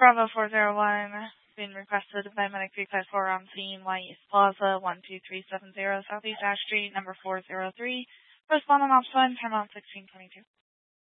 Bravo 401, being requested by Medic 354 on scene, Y East Plaza, 12370 Southeast Ash Street, number 403. Respondent Ops 1, Paramount 1622.